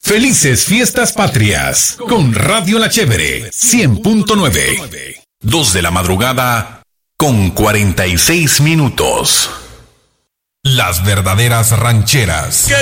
Felices Fiestas Patrias con Radio La Chévere 100.9. 2 de la madrugada con 46 minutos. Las verdaderas rancheras.